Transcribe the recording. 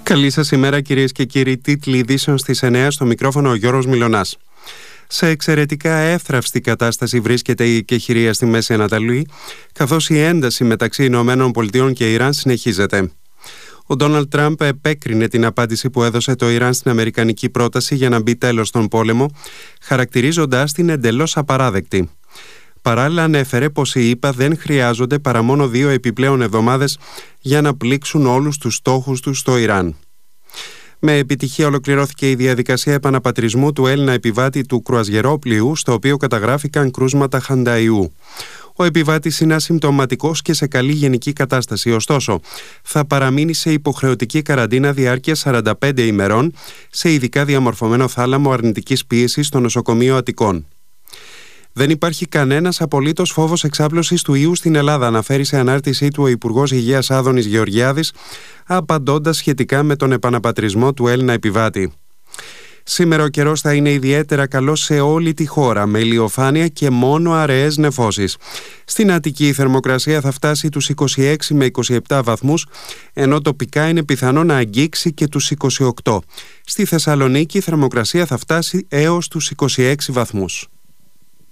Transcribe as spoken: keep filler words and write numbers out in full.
Καλή σας ημέρα, κυρίες και κύριοι. Τίτλοι ειδήσεων στις εννιά, στο μικρόφωνο ο Γιώργος Μιλωνάς. Σε εξαιρετικά εύθραυστη κατάσταση βρίσκεται η εκεχηρία στη Μέση Ανατολή, καθώς η ένταση μεταξύ Ηνωμένων Πολιτειών και Ιράν συνεχίζεται. Ο Ντόναλντ Τραμπ επέκρινε την απάντηση που έδωσε το Ιράν στην αμερικανική πρόταση για να μπει τέλος στον πόλεμο, χαρακτηρίζοντάς την εντελώς απαράδεκτη. Παράλληλα, ανέφερε πως οι ΗΠΑ δεν χρειάζονται παρά μόνο δύο επιπλέον εβδομάδες για να πλήξουν όλους τους στόχους τους στο Ιράν. Με επιτυχία ολοκληρώθηκε η διαδικασία επαναπατρισμού του Έλληνα επιβάτη του κρουαζιερόπλοιου, στο οποίο καταγράφηκαν κρούσματα χανταϊού. Ο επιβάτης είναι ασυμπτωματικός και σε καλή γενική κατάσταση, ωστόσο θα παραμείνει σε υποχρεωτική καραντίνα διάρκειας σαράντα πέντε ημερών σε ειδικά διαμορφωμένο θάλαμο αρνητικής πίεσης στο νοσοκομείο Αττικών. Δεν υπάρχει κανένας απολύτως φόβος εξάπλωσης του ιού στην Ελλάδα, αναφέρει σε ανάρτησή του ο Υπουργός Υγείας Άδωνης Γεωργιάδης, απαντώντας σχετικά με τον επαναπατρισμό του Έλληνα επιβάτη. Σήμερα ο καιρός θα είναι ιδιαίτερα καλός σε όλη τη χώρα, με ηλιοφάνεια και μόνο αραιές νεφώσεις. Στην Αττική η θερμοκρασία θα φτάσει τους είκοσι έξι με είκοσι επτά βαθμούς, ενώ τοπικά είναι πιθανό να αγγίξει και τους είκοσι οκτώ. Στη Θεσσαλονίκη η θερμοκρασία θα φτάσει έως τους είκοσι έξι βαθμούς.